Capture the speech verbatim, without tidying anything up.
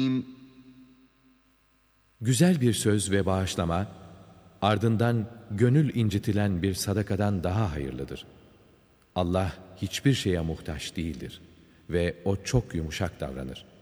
Güzel bir söz ve bağışlama, ardından gönül incitilen bir sadakadan daha hayırlıdır. Allah hiçbir şeye muhtaç değildir ve O çok yumuşak davranır.